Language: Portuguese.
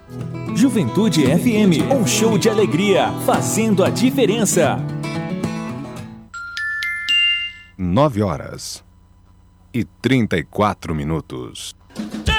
Juventude FM, um show de alegria, fazendo a diferença. 9h34.